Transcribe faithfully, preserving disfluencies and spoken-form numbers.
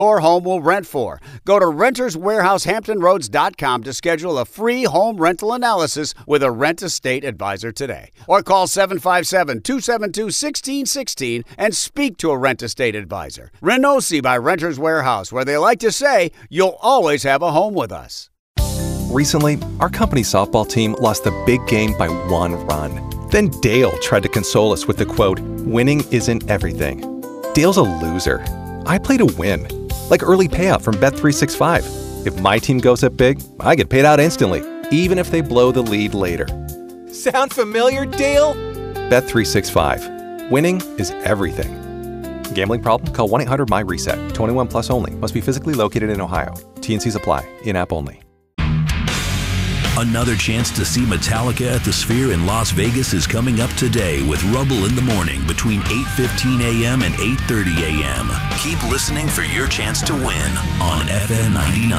Your home will rent for. Go to renters warehouse hampton roads dot com to schedule a free home rental analysis with a Rent Estate advisor today. Or call seven five seven, two seven two, one six one six and speak to a Rent Estate advisor. Renosi by Renters Warehouse, where they like to say, you'll always have a home with us. Recently, our company softball team lost the big game by one run. Then Dale tried to console us with the quote, "Winning isn't everything." Dale's a loser. I play to win. Like early payout from Bet three sixty-five. If my team goes up big, I get paid out instantly, even if they blow the lead later. Sound familiar, Dale? Bet three sixty-five. Winning is everything. Gambling problem? Call one eight hundred M Y reset. twenty-one plus only. Must be physically located in Ohio. T and Cs apply. In-app only. Another chance to see Metallica at the Sphere in Las Vegas is coming up today with Rubble in the Morning between eight fifteen a.m. and eight thirty a.m. Keep listening for your chance to win on F M ninety-nine.